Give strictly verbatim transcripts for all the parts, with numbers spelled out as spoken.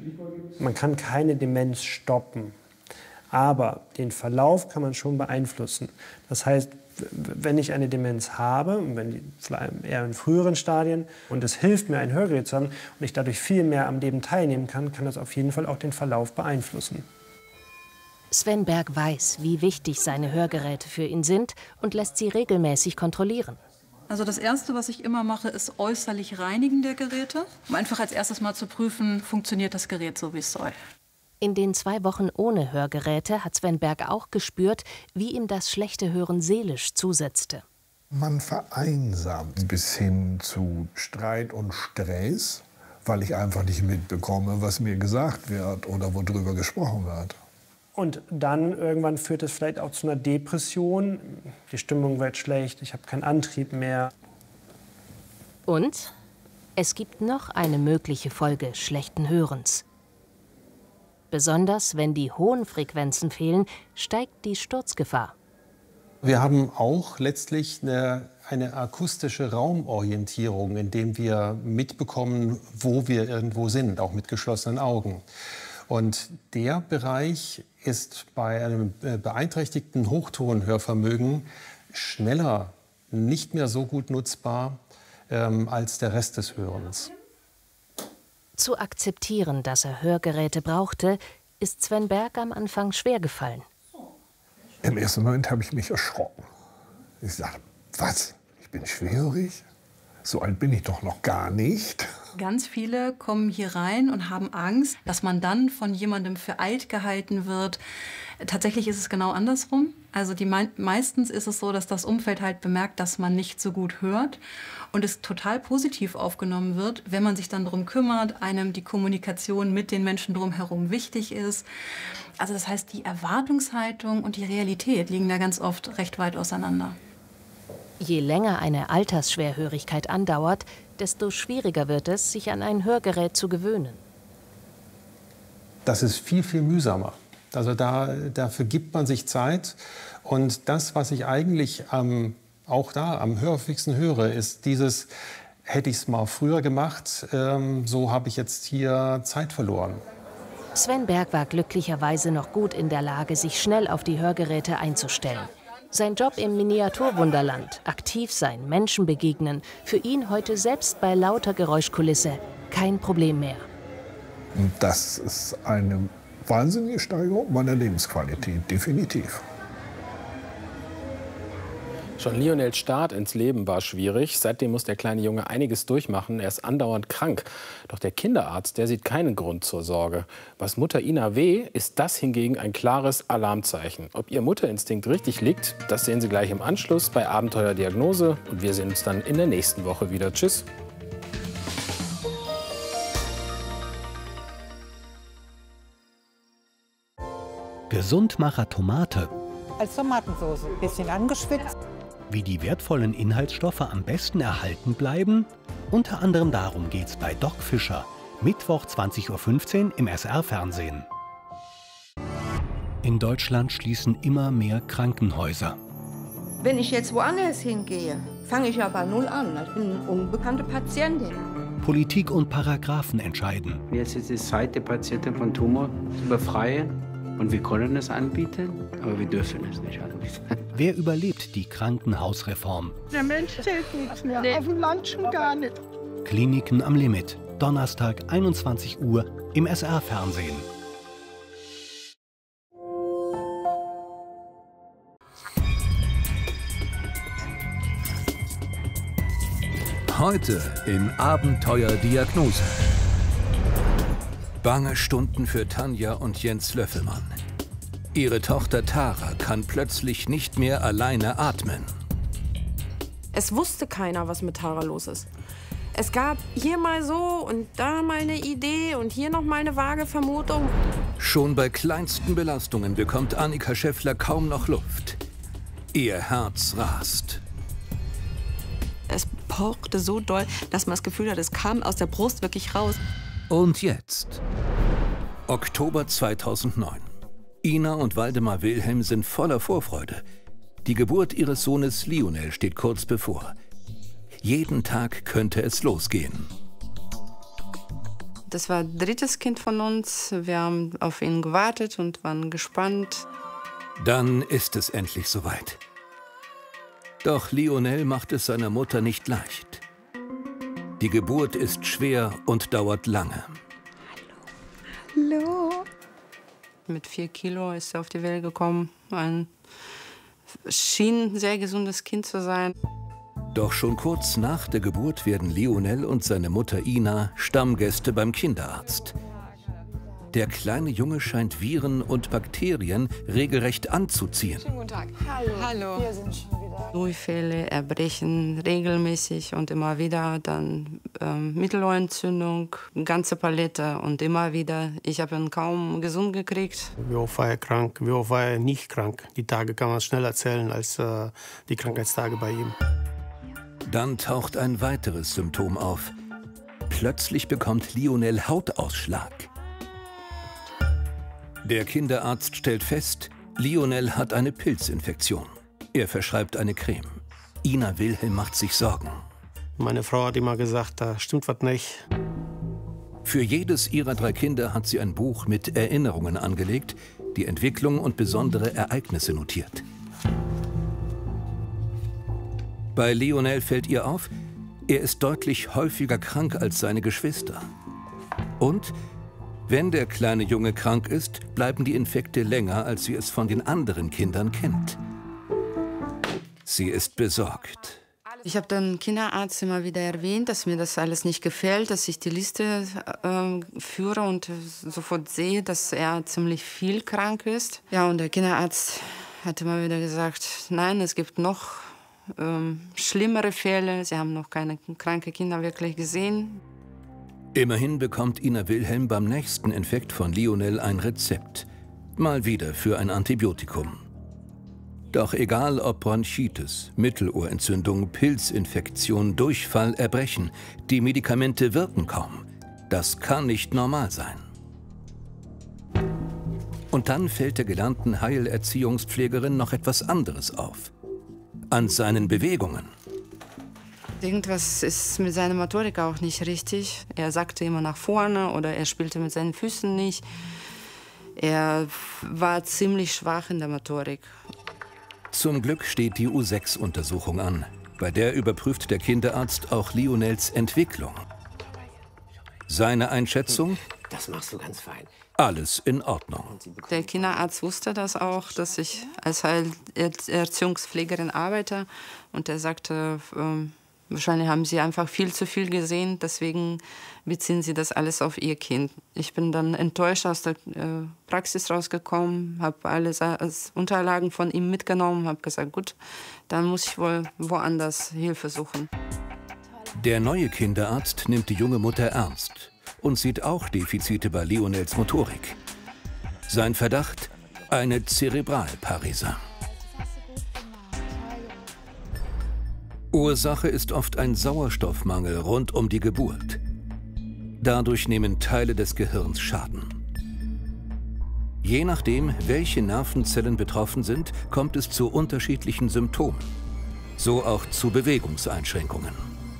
Man kann keine Demenz stoppen, aber den Verlauf kann man schon beeinflussen. Das heißt, wenn ich eine Demenz habe, wenn die, eher in früheren Stadien, und es hilft mir, ein Hörgerät zu haben und ich dadurch viel mehr am Leben teilnehmen kann, kann das auf jeden Fall auch den Verlauf beeinflussen. Sven Berg weiß, wie wichtig seine Hörgeräte für ihn sind und lässt sie regelmäßig kontrollieren. Also das Erste, was ich immer mache, ist äußerlich Reinigen der Geräte, um einfach als erstes mal zu prüfen, funktioniert das Gerät so, wie es soll. In den zwei Wochen ohne Hörgeräte hat Sven Berg auch gespürt, wie ihm das schlechte Hören seelisch zusetzte. Man vereinsamt bis hin zu Streit und Stress, weil ich einfach nicht mitbekomme, was mir gesagt wird oder worüber gesprochen wird. Und dann irgendwann führt es vielleicht auch zu einer Depression. Die Stimmung wird schlecht, ich habe keinen Antrieb mehr. Und es gibt noch eine mögliche Folge schlechten Hörens. Besonders wenn die hohen Frequenzen fehlen, steigt die Sturzgefahr. Wir haben auch letztlich eine, eine akustische Raumorientierung, indem wir mitbekommen, wo wir irgendwo sind, auch mit geschlossenen Augen. Und der Bereich ist bei einem beeinträchtigten Hochtonhörvermögen schneller nicht mehr so gut nutzbar ähm, als der Rest des Hörens. Zu akzeptieren, dass er Hörgeräte brauchte, ist Sven Berg am Anfang schwer gefallen. Im ersten Moment habe ich mich erschrocken. Ich sagte, was? Ich bin schwerhörig? So alt bin ich doch noch gar nicht. Ganz viele kommen hier rein und haben Angst, dass man dann von jemandem für alt gehalten wird. Tatsächlich ist es genau andersrum. Also die me meistens ist es so, dass das Umfeld halt bemerkt, dass man nicht so gut hört und es total positiv aufgenommen wird, wenn man sich dann darum kümmert, einem die Kommunikation mit den Menschen drumherum wichtig ist. Also das heißt, die Erwartungshaltung und die Realität liegen da ganz oft recht weit auseinander. Je länger eine Altersschwerhörigkeit andauert, desto schwieriger wird es, sich an ein Hörgerät zu gewöhnen. Das ist viel, viel mühsamer. Also da, dafür gibt man sich Zeit. Und das, was ich eigentlich ähm, auch da am häufigsten höre, ist dieses, hätte ich es mal früher gemacht, ähm, so habe ich jetzt hier Zeit verloren. Sven Berg war glücklicherweise noch gut in der Lage, sich schnell auf die Hörgeräte einzustellen. Sein Job im Miniaturwunderland, aktiv sein, Menschen begegnen, für ihn heute selbst bei lauter Geräuschkulisse kein Problem mehr. Und das ist eine wahnsinnige Steigerung meiner Lebensqualität, definitiv. Schon Lionels Start ins Leben war schwierig. Seitdem muss der kleine Junge einiges durchmachen. Er ist andauernd krank. Doch der Kinderarzt, der sieht keinen Grund zur Sorge. Was Mutter Ina weh, ist das hingegen ein klares Alarmzeichen. Ob ihr Mutterinstinkt richtig liegt, das sehen Sie gleich im Anschluss bei Abenteuer Diagnose. Und wir sehen uns dann in der nächsten Woche wieder. Tschüss. Gesundmacher Tomate. Als Tomatensauce, bisschen angeschwitzt. Wie die wertvollen Inhaltsstoffe am besten erhalten bleiben? Unter anderem darum geht's bei Doc Fischer. Mittwoch zwanzig Uhr fünfzehn im S R-Fernsehen. In Deutschland schließen immer mehr Krankenhäuser. Wenn ich jetzt woanders hingehe, fange ich ja bei Null an. Ich bin eine unbekannte Patientin. Politik und Paragraphen entscheiden. Jetzt ist es Zeit, die Patienten von Tumor zu befreien. Und wir können es anbieten, aber wir dürfen es nicht anbieten. Wer überlebt die Krankenhausreform? Der Mensch zählt nichts mehr, nee. Auf dem Land schon gar nicht. Kliniken am Limit. Donnerstag, einundzwanzig Uhr im S R-Fernsehen. Heute in Abenteuer Diagnose. Bange Stunden für Tanja und Jens Löffelmann. Ihre Tochter Tara kann plötzlich nicht mehr alleine atmen. Es wusste keiner, was mit Tara los ist. Es gab hier mal so und da mal eine Idee und hier noch mal eine vage Vermutung. Schon bei kleinsten Belastungen bekommt Annika Schäffler kaum noch Luft. Ihr Herz rast. Es pochte so doll, dass man das Gefühl hat, es kam aus der Brust wirklich raus. Und jetzt, Oktober zweitausendneun. Ina und Waldemar Wilhelm sind voller Vorfreude. Die Geburt ihres Sohnes Lionel steht kurz bevor. Jeden Tag könnte es losgehen. Das war das dritte Kind von uns. Wir haben auf ihn gewartet und waren gespannt. Dann ist es endlich soweit. Doch Lionel macht es seiner Mutter nicht leicht. Die Geburt ist schwer und dauert lange. Hallo. Mit vier Kilo ist er auf die Welt gekommen. Ein schien ein sehr gesundes Kind zu sein. Doch schon kurz nach der Geburt werden Lionel und seine Mutter Ina Stammgäste beim Kinderarzt. Der kleine Junge scheint Viren und Bakterien regelrecht anzuziehen. Schönen guten Tag. Hallo. Hallo. Wir sind schon wieder. Durchfälle, Erbrechen regelmäßig und immer wieder. Dann ähm, Mittelohrentzündung, eine ganze Palette und immer wieder. Ich habe ihn kaum gesund gekriegt. Wie oft war er krank, wie oft war er nicht krank. Die Tage kann man schneller zählen als äh, die Krankheitstage bei ihm. Dann taucht ein weiteres Symptom auf. Plötzlich bekommt Lionel Hautausschlag. Der Kinderarzt stellt fest, Lionel hat eine Pilzinfektion. Er verschreibt eine Creme. Ina Wilhelm macht sich Sorgen. Meine Frau hat immer gesagt, da stimmt was nicht. Für jedes ihrer drei Kinder hat sie ein Buch mit Erinnerungen angelegt, die Entwicklung und besondere Ereignisse notiert. Bei Lionel fällt ihr auf, er ist deutlich häufiger krank als seine Geschwister. Und wenn der kleine Junge krank ist, bleiben die Infekte länger, als sie es von den anderen Kindern kennt. Sie ist besorgt. Ich habe den Kinderarzt immer wieder erwähnt, dass mir das alles nicht gefällt, dass ich die Liste äh, führe und sofort sehe, dass er ziemlich viel krank ist. Ja, und der Kinderarzt hat immer wieder gesagt, nein, es gibt noch ähm, schlimmere Fälle. Sie haben noch keine kranken Kinder wirklich gesehen. Immerhin bekommt Ina Wilhelm beim nächsten Infekt von Lionel ein Rezept. Mal wieder für ein Antibiotikum. Doch egal ob Bronchitis, Mittelohrentzündung, Pilzinfektion, Durchfall, Erbrechen, die Medikamente wirken kaum. Das kann nicht normal sein. Und dann fällt der gelernten Heilerziehungspflegerin noch etwas anderes auf. An seinen Bewegungen. Irgendwas ist mit seiner Motorik auch nicht richtig. Er sagte immer nach vorne oder er spielte mit seinen Füßen nicht. Er war ziemlich schwach in der Motorik. Zum Glück steht die U sechs Untersuchung an. Bei der überprüft der Kinderarzt auch Lionels Entwicklung. Seine Einschätzung? Das machst du ganz fein. Alles in Ordnung. Der Kinderarzt wusste das auch, dass ich als Erziehungspflegerin arbeite. Und er sagte, ähm, wahrscheinlich haben Sie einfach viel zu viel gesehen, deswegen beziehen Sie das alles auf Ihr Kind. Ich bin dann enttäuscht aus der äh, Praxis rausgekommen, habe alle Unterlagen von ihm mitgenommen, habe gesagt, gut, dann muss ich wohl woanders Hilfe suchen. Der neue Kinderarzt nimmt die junge Mutter ernst und sieht auch Defizite bei Lionels Motorik. Sein Verdacht? Eine Zerebralparese. Ursache ist oft ein Sauerstoffmangel rund um die Geburt. Dadurch nehmen Teile des Gehirns Schaden. Je nachdem, welche Nervenzellen betroffen sind, kommt es zu unterschiedlichen Symptomen. So auch zu Bewegungseinschränkungen.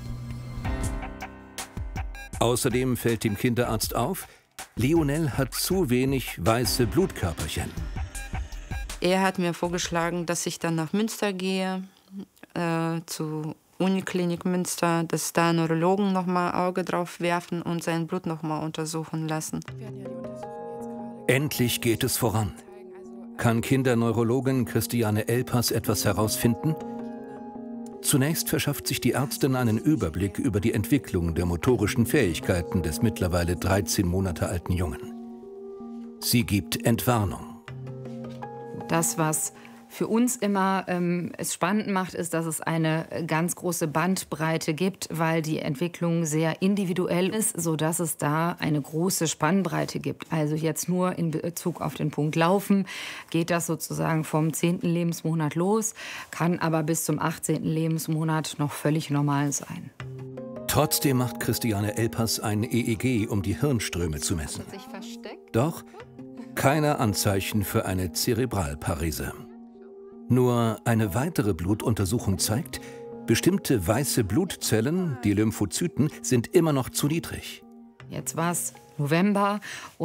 Außerdem fällt dem Kinderarzt auf, Lionel hat zu wenig weiße Blutkörperchen. Er hat mir vorgeschlagen, dass ich dann nach Münster gehe, äh, zu Uniklinik Münster, dass da Neurologen noch mal Auge drauf werfen und sein Blut noch mal untersuchen lassen. Endlich geht es voran. Kann Kinderneurologin Christiane Elpers etwas herausfinden? Zunächst verschafft sich die Ärztin einen Überblick über die Entwicklung der motorischen Fähigkeiten des mittlerweile dreizehn Monate alten Jungen. Sie gibt Entwarnung. Das, was für uns immer ähm, es spannend macht, ist, dass es eine ganz große Bandbreite gibt, weil die Entwicklung sehr individuell ist, sodass es da eine große Spannbreite gibt. Also jetzt nur in Bezug auf den Punkt Laufen geht das sozusagen vom zehnten Lebensmonat los, kann aber bis zum achtzehnten Lebensmonat noch völlig normal sein. Trotzdem macht Christiane Elpers ein E E G, um die Hirnströme zu messen. Doch keine Anzeichen für eine Zerebralparese. Nur eine weitere Blutuntersuchung zeigt, bestimmte weiße Blutzellen, die Lymphozyten, sind immer noch zu niedrig. Jetzt war es November. Und